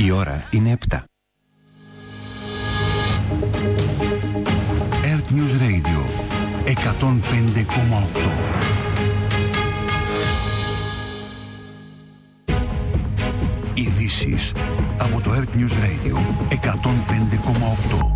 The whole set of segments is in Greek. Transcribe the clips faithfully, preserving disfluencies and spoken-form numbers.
Η ώρα είναι επτά. Earth News Radio εκατόν πέντε κόμμα οκτώ. Ειδήσεις από το Earth News Radio εκατόν πέντε κόμμα οκτώ.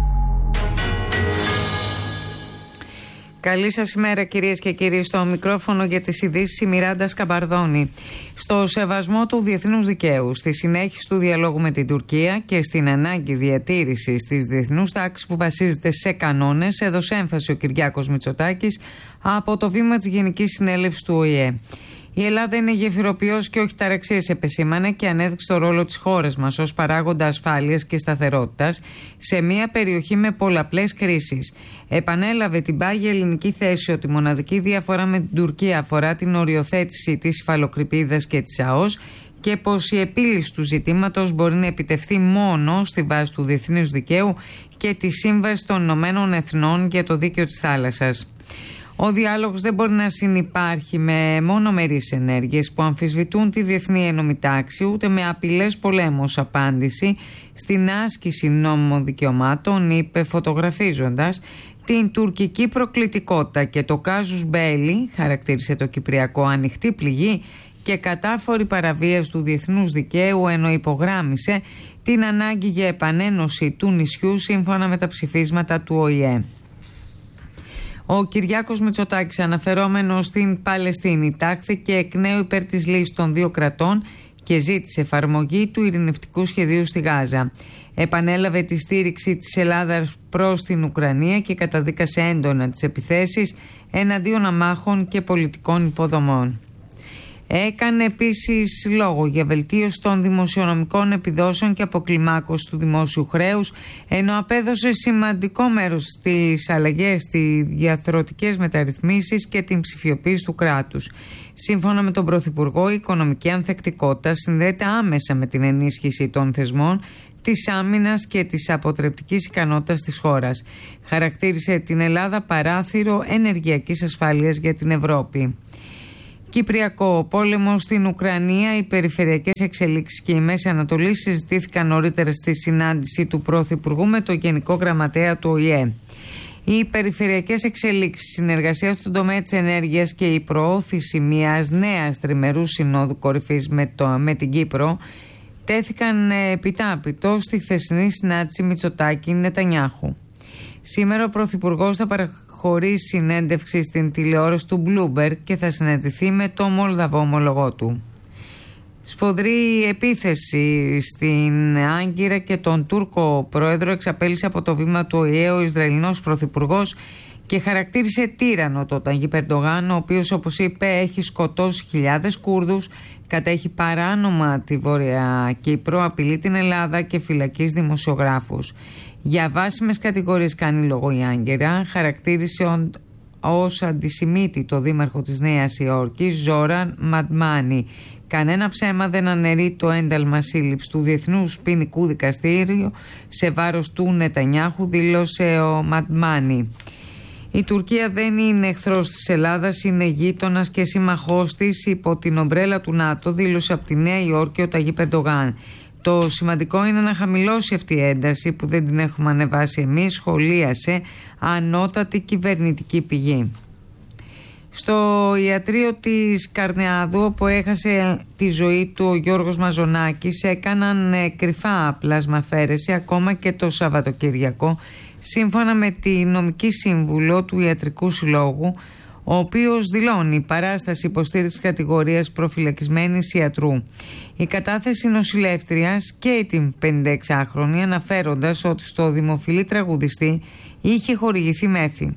Καλή σας ημέρα κυρίες και κύριοι, στο μικρόφωνο για τις ειδήσεις η Μιράντα Σκαμπαρδόνη. Στο σεβασμό του διεθνούς δικαίου, στη συνέχιση του διαλόγου με την Τουρκία και στην ανάγκη διατήρησης της διεθνούς τάξης που βασίζεται σε κανόνες, έδωσε έμφαση ο Κυριάκος Μητσοτάκης από το βήμα της Γενικής Συνέλευσης του Ο Η Ε. Η Ελλάδα είναι γεφυροποιός και όχι ταραξίες, επεσήμανε, και ανέδειξε το ρόλο της χώρας μας ως παράγοντα ασφάλειας και σταθερότητας σε μια περιοχή με πολλαπλές κρίσεις. Επανέλαβε την πάγια ελληνική θέση ότι η μοναδική διαφορά με την Τουρκία αφορά την οριοθέτηση της υφαλοκρηπίδας και της ΑΟΣ και πως η επίλυση του ζητήματος μπορεί να επιτευχθεί μόνο στη βάση του διεθνούς δικαίου και τη Σύμβαση των Ηνωμένων Εθνών για το Δίκαιο της Θάλασσας. Ο διάλογος δεν μπορεί να συνυπάρχει με μονομερείς ενέργειες που αμφισβητούν τη διεθνή ενόμη τάξη, ούτε με απειλές πολέμου ως απάντηση στην άσκηση νόμιμων δικαιωμάτων, είπε, φωτογραφίζοντας την τουρκική προκλητικότητα και το κάζους μπέλι, χαρακτήρισε το Κυπριακό, ανοιχτή πληγή και κατάφορη παραβίαση του διεθνούς δικαίου, ενώ υπογράμμισε την ανάγκη για επανένωση του νησιού σύμφωνα με τα ψηφίσματα του Ο Η Ε. Ο Κυριάκος Μητσοτάκης, αναφερόμενος στην Παλαιστίνη, τάχθηκε εκ νέου υπέρ της λύσης των δύο κρατών και ζήτησε εφαρμογή του ειρηνευτικού σχεδίου στη Γάζα. Επανέλαβε τη στήριξη της Ελλάδας προς την Ουκρανία και καταδίκασε έντονα τις επιθέσεις εναντίον αμάχων και πολιτικών υποδομών. Έκανε επίσης λόγο για βελτίωση των δημοσιονομικών επιδόσεων και αποκλιμάκωση του δημόσιου χρέους, ενώ απέδωσε σημαντικό μέρος στις αλλαγές, στις διαρθρωτικές μεταρρυθμίσεις και την ψηφιοποίηση του κράτους. Σύμφωνα με τον Πρωθυπουργό, η οικονομική ανθεκτικότητα συνδέεται άμεσα με την ενίσχυση των θεσμών, της άμυνας και της αποτρεπτικής ικανότητας της χώρας. Χαρακτήρισε την Ελλάδα παράθυρο ενεργειακής ασφάλειας για την Ευρώπη. Κυπριακό πόλεμο στην Ουκρανία, οι περιφερειακές εξελίξεις και η Μέση Ανατολή συζητήθηκαν νωρίτερα στη συνάντηση του Πρωθυπουργού με το Γενικό Γραμματέα του Ο Η Ε. Οι περιφερειακές εξελίξεις, συνεργασία στον τομέα της ενέργειας και η προώθηση μιας νέας τριμερούς συνόδου κορυφής με, το, με την Κύπρο τέθηκαν επιτάπητο στη χθεσινή συνάντηση Μητσοτάκη-Νετανιάχου. Σήμερα ο Πρωθυπουργός θα παραχωρήσει συνέντευξη στην τηλεόραση του Bloomberg και θα συναντηθεί με το Μολδαβό ομολογό του. Σφοδρή επίθεση στην Άγκυρα και τον Τούρκο πρόεδρο εξαπέλυσε από το βήμα του Ο Η Ε ο Ισραηλινός Πρωθυπουργός και χαρακτήρισε τύραννο τον Ταγίπ Ερντογάν, ο οποίος, όπως είπε, έχει σκοτώσει χιλιάδες Κούρδους, κατέχει παράνομα τη Βόρεια Κύπρο, απειλεί την Ελλάδα και φυλακίζει δημοσιογράφους. Για βάσιμες κατηγορίες κάνει λόγο η Άγκυρα, χαρακτήρισε ως αντισημίτη το δήμαρχο της Νέας Υόρκης, Ζόραν Μαντμάνι. Κανένα ψέμα δεν αναιρεί το ένταλμα σύλληψης του Διεθνούς Ποινικού Δικαστήριου σε βάρος του Νετανιάχου, δήλωσε ο Μαντμάνι. Η Τουρκία δεν είναι εχθρός της Ελλάδας, είναι γείτονας και σύμμαχός της υπό την ομπρέλα του ΝΑΤΟ, δήλωσε από τη Νέα Υόρκη ο Ταγίπ Ερντογάν. Το σημαντικό είναι να χαμηλώσει αυτή η ένταση που δεν την έχουμε ανεβάσει εμείς, σχολίασε ανώτατη κυβερνητική πηγή. Στο ιατρείο της Καρνεάδου, όπου έχασε τη ζωή του ο Γιώργος Μαζονάκης, έκαναν κρυφά πλασμαφέρεση ακόμα και το Σαββατοκύριακο, σύμφωνα με τη νομική σύμβουλο του Ιατρικού Συλλόγου, ο οποίος δηλώνει παράσταση υποστήριξης κατηγορίας προφυλακισμένης ιατρού. Η κατάθεση νοσηλεύτριας και την πενηνταεξάχρονη, αναφέροντας ότι στο δημοφιλή τραγουδιστή είχε χορηγηθεί μέθη.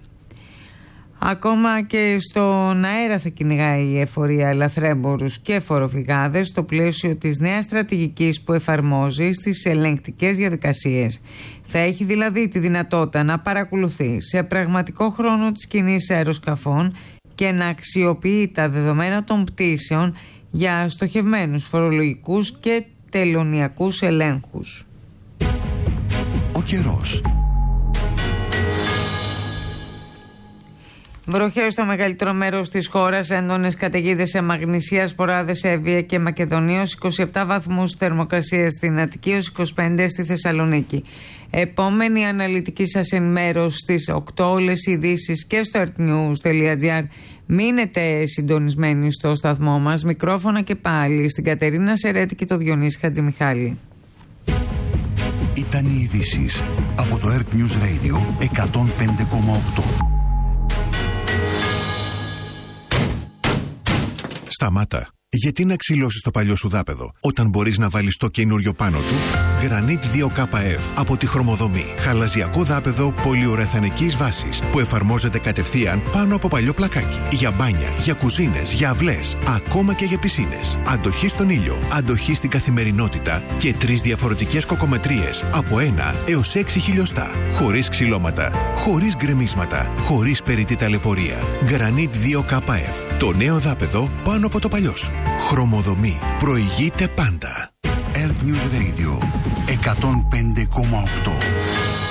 Ακόμα και στον αέρα θα κυνηγάει η εφορία λαθρέμπορους και φοροφυγάδες στο πλαίσιο της νέας στρατηγικής που εφαρμόζει στις ελεγκτικές διαδικασίες. Θα έχει δηλαδή τη δυνατότητα να παρακολουθεί σε πραγματικό χρόνο τις κινήσεις αεροσκαφών και να αξιοποιεί τα δεδομένα των πτήσεων για στοχευμένους φορολογικούς και τελωνιακούς ελέγχους. Ο καιρός. Βροχές στο μεγαλύτερο μέρος της χώρας, έντονες καταιγίδες σε Μαγνησία, Σποράδες, Εύβοια και Μακεδονία, είκοσι επτά βαθμούς θερμοκρασία στην Αττική, είκοσι πέντε στη Θεσσαλονίκη. Επόμενη αναλυτική σας ενημέρωση στις οκτώ, όλες οι ειδήσεις και στο earthnews τελεία gr. Μείνετε συντονισμένοι στο σταθμό μας. Μικρόφωνα και πάλι στην Κατερίνα Σερέτη και το Διονύση Χατζημιχάλη. Ήταν οι ειδήσεις από το Earth News Radio εκατόν πέντε κόμμα οκτώ. Σταμάτα. Γιατί να ξυλώσεις το παλιό σου δάπεδο όταν μπορείς να βάλεις το καινούριο πάνω του? Granit δύο κέι εφ από τη Χρωμοδομή. Χαλαζιακό δάπεδο πολυουρεθανικής βάσης που εφαρμόζεται κατευθείαν πάνω από παλιό πλακάκι. Για μπάνια, για κουζίνες, για αυλές, ακόμα και για πισίνες. Αντοχή στον ήλιο, αντοχή στην καθημερινότητα και τρεις διαφορετικές κοκομετρίες από ένα έως έξι χιλιοστά. Χωρίς ξυλώματα, χωρίς γκρεμίσματα, χωρίς περιττή ταλαιπωρία. Granit δύο κέι εφ. Το νέο δάπεδο πάνω από το παλιό σου. Χρωμοδομή. Προηγείται πάντα. Earth News Radio εκατόν πέντε κόμμα οκτώ.